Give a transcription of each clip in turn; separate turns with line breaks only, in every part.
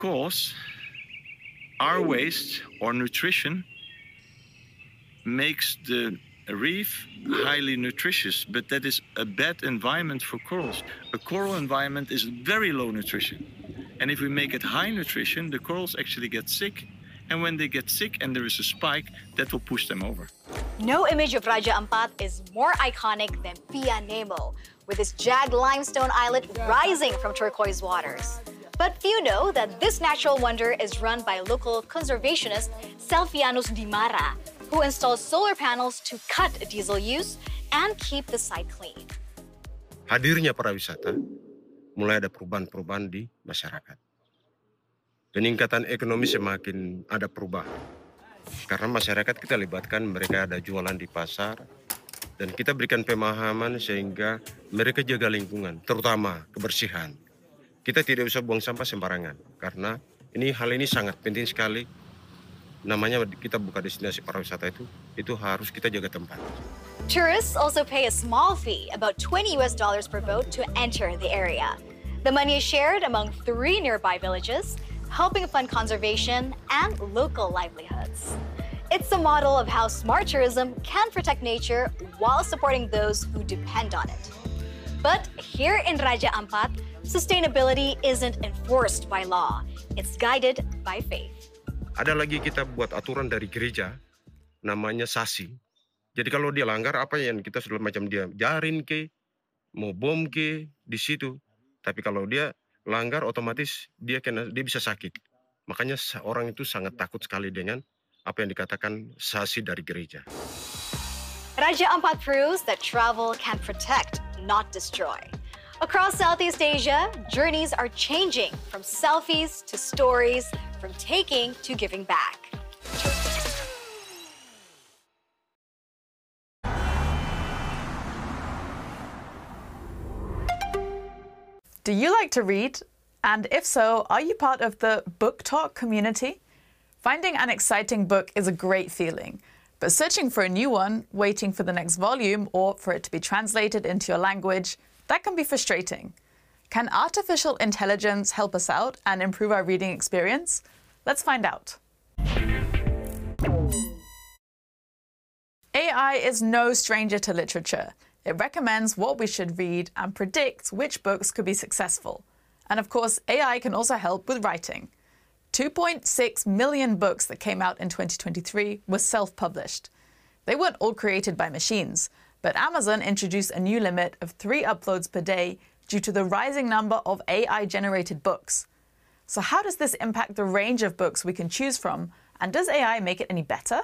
Because our waste or nutrition makes the reef highly nutritious, but that is a bad environment for corals. A coral environment is very low nutrition. And if we make it high nutrition, the corals actually get sick. And when they get sick and there is a spike, that will push them over.
No image of Raja Ampat is more iconic than Pia Nemo, with its jagged limestone islet rising from turquoise waters. But few know that this natural wonder is run by local conservationist Selvianus Dimara, who installs solar panels to cut diesel use and keep the site clean.
Hadirnya pariwisata, mulai ada perubahan-perubahan di masyarakat. Peningkatan ekonomi semakin ada perubahan. Karena masyarakat kita libatkan, mereka ada jualan di pasar, dan kita berikan pemahaman sehingga mereka jaga lingkungan, terutama kebersihan. Kita tidak bisa buang sampah sembarangan, karena hal ini sangat penting sekali. Namanya kita buka destinasi pariwisata itu harus kita jaga tempat.
Tourists also pay a small fee, about $20 per boat, to enter the area. The money is shared among 3 nearby villages, helping fund conservation and local livelihoods. It's a model of how smart tourism can protect nature while supporting those who depend on it. But here in Raja Ampat, sustainability isn't enforced by law. It's guided by faith.
Ada lagi kita buat aturan dari gereja, namanya sasi. Jadi kalau dia langgar, apa yang kita sudah macam dia jarin ke, mau bom ke di situ. Tapi kalau dia langgar, otomatis dia bisa sakit. Makanya orang itu sangat takut sekali dengan apa yang dikatakan sasi dari gereja.
Raja Ampat proves that travel can protect, not destroy. Across Southeast Asia, journeys are changing from selfies to stories, from taking to giving back.
Do you like to read? And if so, are you part of the BookTok community? Finding an exciting book is a great feeling, but searching for a new one, waiting for the next volume, or for it to be translated into your language, that can be frustrating. Can artificial intelligence help us out and improve our reading experience? Let's find out. AI is no stranger to literature. It recommends what we should read and predicts which books could be successful. And of course, AI can also help with writing. 2.6 million books that came out in 2023 were self-published. They weren't all created by machines, but Amazon introduced a new limit of 3 uploads per day due to the rising number of AI-generated books. So how does this impact the range of books we can choose from, and does AI make it any better?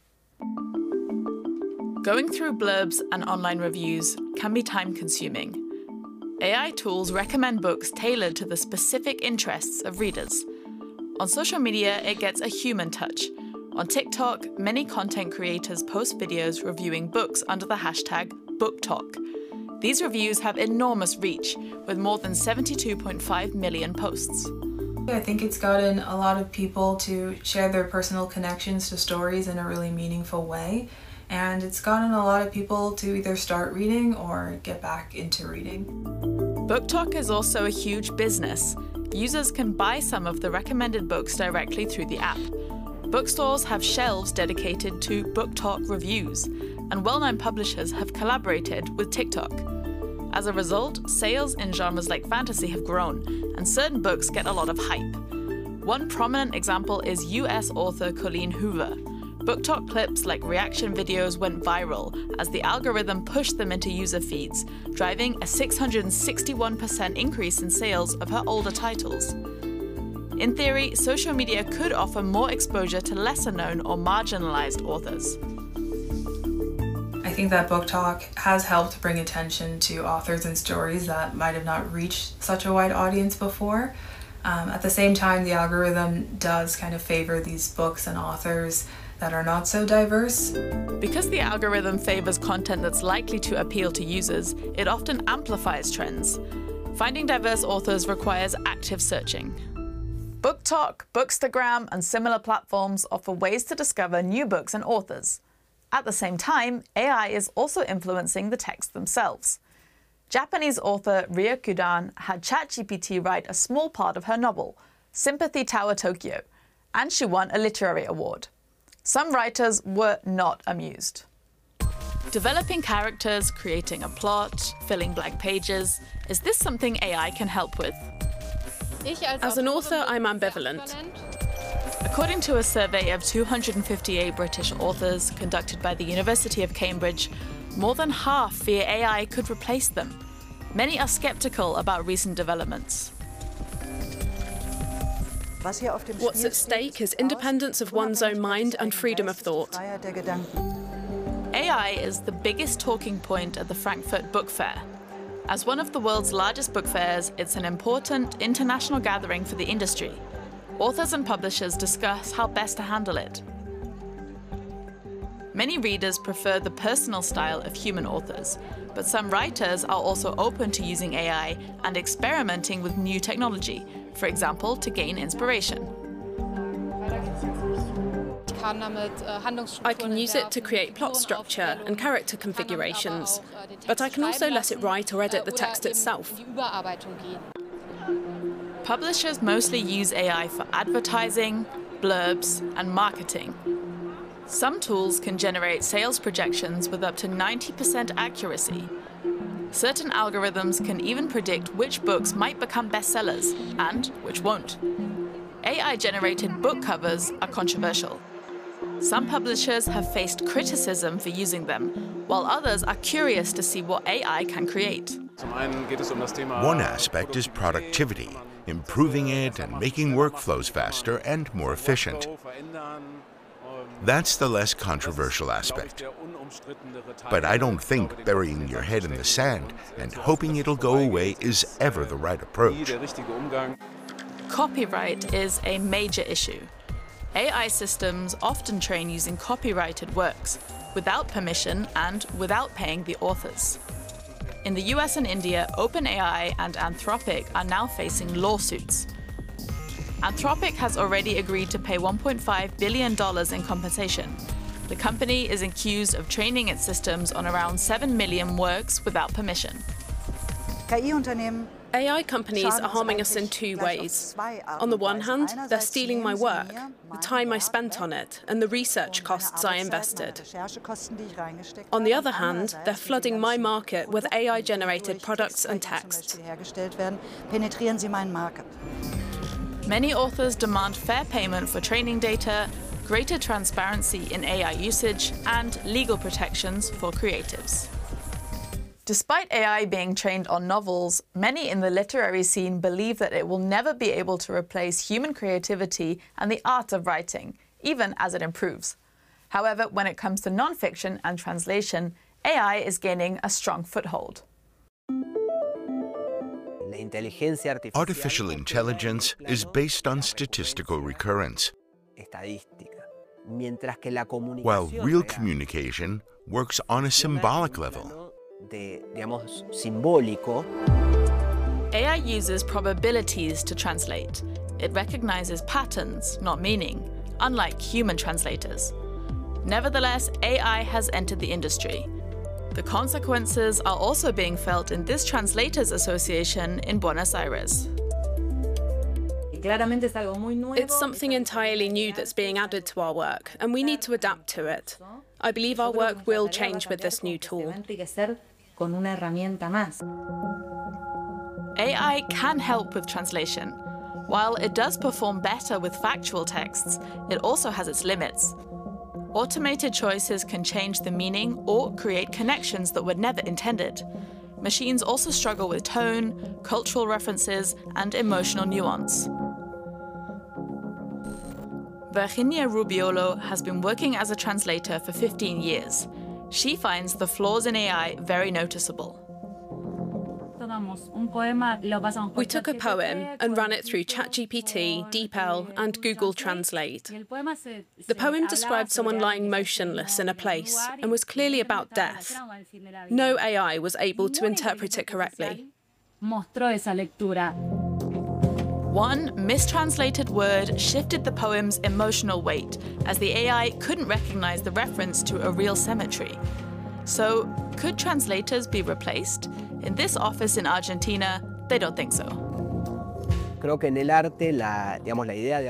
Going through blurbs and online reviews can be time-consuming. AI tools recommend books tailored to the specific interests of readers. On social media, it gets a human touch. On TikTok, many content creators post videos reviewing books under the hashtag BookTok. These reviews have enormous reach, with more than 72.5 million posts.
I think it's gotten a lot of people to share their personal connections to stories in a really meaningful way. And it's gotten a lot of people to either start reading or get back into reading.
BookTok is also a huge business. Users can buy some of the recommended books directly through the app. Bookstores have shelves dedicated to BookTok reviews, and well-known publishers have collaborated with TikTok. As a result, sales in genres like fantasy have grown, and certain books get a lot of hype. One prominent example is US author Colleen Hoover. BookTok clips like reaction videos went viral as the algorithm pushed them into user feeds, driving a 661% increase in sales of her older titles. In theory, social media could offer more exposure to lesser-known or marginalized authors.
I think that BookTok has helped bring attention to authors and stories that might have not reached such a wide audience before. At the same time, the algorithm does kind of favor these books and authors that are not so diverse.
Because the algorithm favors content that's likely to appeal to users, it often amplifies trends. Finding diverse authors requires active searching. BookTok, Bookstagram, and similar platforms offer ways to discover new books and authors. At the same time, AI is also influencing the texts themselves. Japanese author Ria Kudan had ChatGPT write a small part of her novel, Sympathy Tower Tokyo, and she won a literary award. Some writers were not amused. Developing characters, creating a plot, filling blank pages, is this something AI can help with?
As an author, I'm ambivalent.
According to a survey of 258 British authors conducted by the University of Cambridge, more than half fear AI could replace them. Many are skeptical about recent developments.
What's at stake is independence of one's own mind and freedom of thought.
AI is the biggest talking point at the Frankfurt Book Fair. As one of the world's largest book fairs, it's an important international gathering for the industry. Authors and publishers discuss how best to handle it. Many readers prefer the personal style of human authors, but some writers are also open to using AI and experimenting with new technology, for example, to gain inspiration.
I can use it to create plot structure and character configurations, but I can also let it write or edit the text itself.
Publishers mostly use AI for advertising, blurbs, and marketing. Some tools can generate sales projections with up to 90% accuracy. Certain algorithms can even predict which books might become bestsellers and which won't. AI-generated book covers are controversial. Some publishers have faced criticism for using them, while others are curious to see what AI can create.
One aspect is productivity, improving it and making workflows faster and more efficient. That's the less controversial aspect. But I don't think burying your head in the sand and hoping it'll go away is ever the right approach.
Copyright is a major issue. AI systems often train using copyrighted works, without permission and without paying the authors. In the US and India, OpenAI and Anthropic are now facing lawsuits. Anthropic has already agreed to pay $1.5 billion in compensation. The company is accused of training its systems on around 7 million works without permission.
AI companies are harming us in two ways. On the one hand, they're stealing my work, the time I spent on it, and the research costs I invested. On the other hand, they're flooding my market with AI-generated products and texts.
Many authors demand fair payment for training data, greater transparency in AI usage, and legal protections for creatives. Despite AI being trained on novels, many in the literary scene believe that it will never be able to replace human creativity and the art of writing, even as it improves. However, when it comes to non-fiction and translation, AI is gaining a strong foothold.
Artificial intelligence is based on statistical recurrence, while real communication works on a symbolic level.
AI uses probabilities to translate. It recognizes patterns, not meaning, unlike human translators. Nevertheless, AI has entered the industry. The consequences are also being felt in this Translators Association in Buenos Aires.
It's something entirely new that's being added to our work, and we need to adapt to it. I believe our work will change with this new tool.
AI can help with translation. While it does perform better with factual texts, it also has its limits. Automated choices can change the meaning or create connections that were never intended. Machines also struggle with tone, cultural references, and emotional nuance. Virginia Rubiolo has been working as a translator for 15 years. She finds the flaws in AI very noticeable.
We took a poem and ran it through ChatGPT, DeepL, and Google Translate. The poem described someone lying motionless in a place and was clearly about death. No AI was able to interpret it correctly.
One mistranslated word shifted the poem's emotional weight, as the AI couldn't recognize the reference to a real cemetery. So, could translators be replaced? In this office in Argentina, they don't think so.
Creo que en el arte, digamos, la idea de